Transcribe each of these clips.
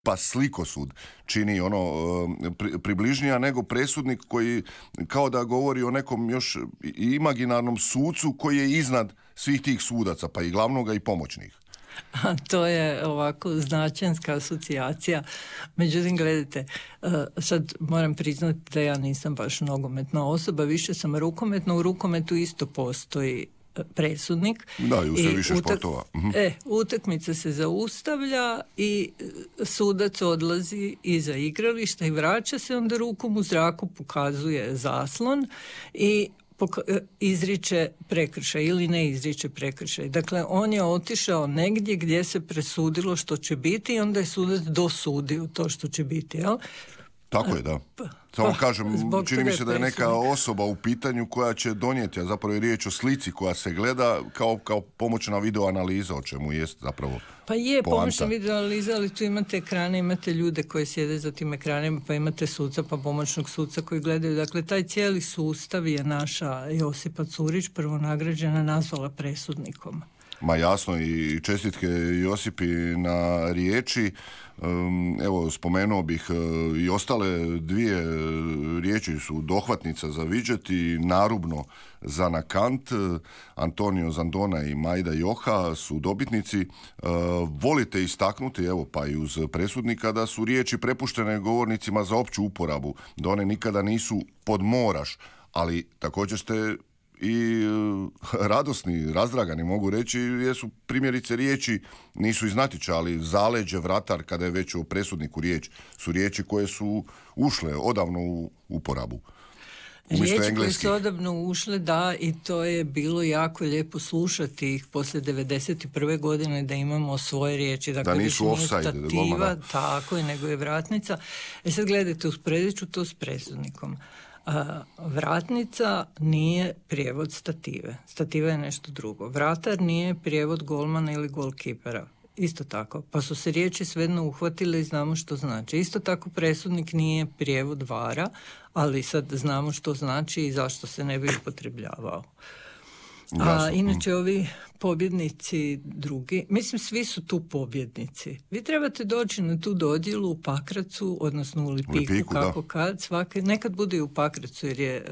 pa slikosud čini približnija nego presudnik koji kao da govori o nekom još imaginarnom sucu koji je iznad svih tih sudaca, pa i glavnoga i pomoćnih. A to je ovako značenska asocijacija. Međutim, gledajte, sad moram priznati da ja nisam baš nogometna osoba, više sam rukometna. U rukometu isto postoji presudnik. Da, i u sve više športova. Utakmica se zaustavlja i sudac odlazi iza igrališta i vraća se, onda rukom u zraku pokazuje zaslon i izriče prekršaj ili ne izriče prekršaj. Dakle, on je otišao negdje gdje se presudilo što će biti i onda je sudac dosudio to što će biti, jel? Tako je, da. Samo kažem, čini mi se da je neka osoba u pitanju koja će donijeti, a zapravo je riječ o slici koja se gleda kao pomoćna videoanaliza, o čemu jest zapravo pa je poanta. Pomoćna videoanaliza, ali tu imate ekrane, imate ljude koji sjede za tim ekranima, pa imate suca, pa pomoćnog suca koji gledaju. Dakle, taj cijeli sustav je naša Josipa Curić, prvo nagrađena, nazvala presudnikom. Ma jasno, i čestitke Josipi na riječi. Evo, spomenuo bih i ostale dvije riječi su dohvatnica za vidjeti, narubno za nakant. Antonio Zandona i Majda Joha su dobitnici. Volite istaknuti, evo pa i uz presudnika, da su riječi prepuštene govornicima za opću uporabu, da one nikada nisu pod moraš, ali također ste i radosni, razdragani mogu reći, jer su primjerice riječi, nisu iz natječaja, ali zaleđe, vratar, kada je već o presudniku riječ, su riječi koje su ušle odavno u uporabu. Riječi koje su odavno ušle, da, i to je bilo jako lijepo slušati ih poslije 1991. godine, da imamo svoje riječi. Dakle, da nisu offside. Stativa, tako je, nego je vratnica. Sad gledajte, usporedit ću to s presudnikom. Vratnica nije prijevod stative. Stativa je nešto drugo. Vratar nije prijevod golmana ili golkipera. Isto tako. Pa su se riječi svejedno uhvatile i znamo što znači. Isto tako presudnik nije prijevod vara, ali sad znamo što znači i zašto se ne bi upotrebljavao. A inače ovi pobjednici drugi, mislim svi su tu pobjednici. Vi trebate doći na tu dodjelu u Pakracu, odnosno u Lipiku, kako kad, nekad bude i u Pakracu jer je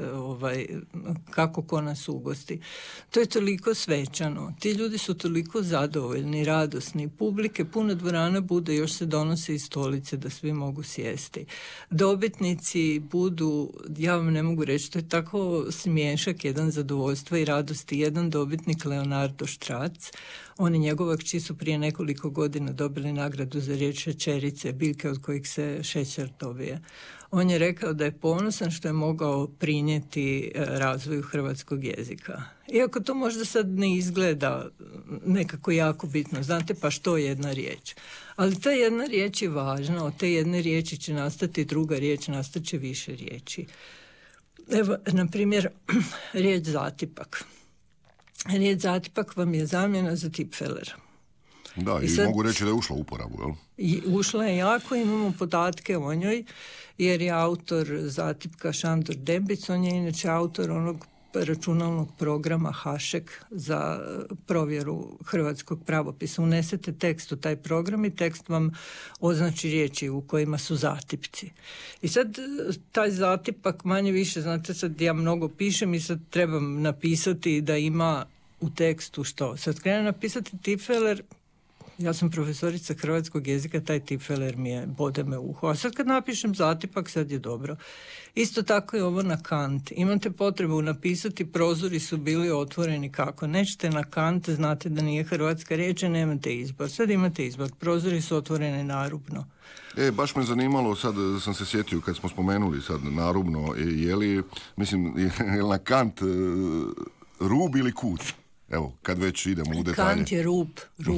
kako ko nas ugosti. To je toliko svečano. Ti ljudi su toliko zadovoljni, radosni. Publike, puna dvorana bude, još se donose iz stolice da svi mogu sjesti. Dobitnici budu, ja vam ne mogu reći, to je tako smiješak, jedan zadovoljstva i radosti. Jedan dobitnik, Leonardo Štrac, on i njegova kći su prije nekoliko godina dobili nagradu za riječ šećerice, biljke od kojih se šećer dobije. On je rekao da je ponosan što je mogao prinijeti razvoju hrvatskog jezika. Iako to možda sad ne izgleda nekako jako bitno, znate, pa što je jedna riječ. Ali ta jedna riječ je važna, od te jedne riječi će nastati druga riječ, nastaće više riječi. Evo, na primjer, riječ zatipak. Riječ zatipak vam je zamjena za tipfeler. Da, i sad, mogu reći da je ušla u uporabu, jel? I ušla je jako, imamo podatke o njoj, jer je autor zatipka Šandor Dembic, on je inače autor onog računalnog programa Hašek za provjeru hrvatskog pravopisa. Unesete tekst u taj program i tekst vam označi riječi u kojima su zatipci. I sad taj zatipak manje više, znate, sad ja mnogo pišem i sad trebam napisati da ima u tekstu što. Sad krenem napisati tipfeler, ja sam profesorica hrvatskog jezika, taj tipfeler mi je, bode me uho. A sad kad napišem zatipak, sad je dobro. Isto tako je ovo na kant. Imate potrebu napisati prozori su bili otvoreni kako. Nećete na kant, znate da nije hrvatska riječ, nemate izbor. Sad imate izbor. Prozori su otvoreni narubno. Baš me zanimalo, sad sam se sjetio kad smo spomenuli sad narubno, je li, mislim, je li na kant rub ili kut? Evo, kad već idemo u detalje. Kant je rub.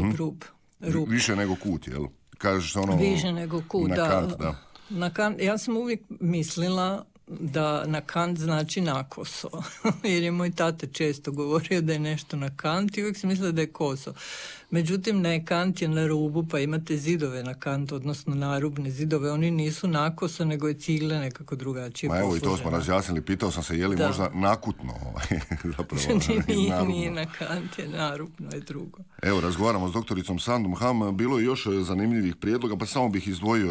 Više nego kut, jel? Kažeš ono... Više nego kut, na da. Kant, da. Na kant, ja sam uvijek mislila da na kant znači nakoso, jer je moj tate često govorio da je nešto na kant i uvijek sam mislila da je koso. Međutim, ne, kant je na rubu, pa imate zidove na kant, odnosno narubne zidove, oni nisu nakoso, nego je cigle nekako drugačije poslužena. Evo i to smo razjasnili, pitao sam se je li možda nakutno zapravo. Nije na kant, je narubno, je drugo. Evo, razgovaramo s doktoricom Sandom Ham, bilo je još zanimljivih prijedloga, pa samo bih izdvojio